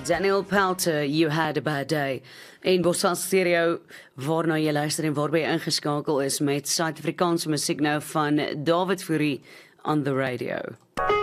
Daniel Pelter, You Had a Bad Day. En Bossal Stereo, waarna jy luister en waarby jy ingeskakel is met Suid-Afrikaanse musiek nou van David Fourie on the radio.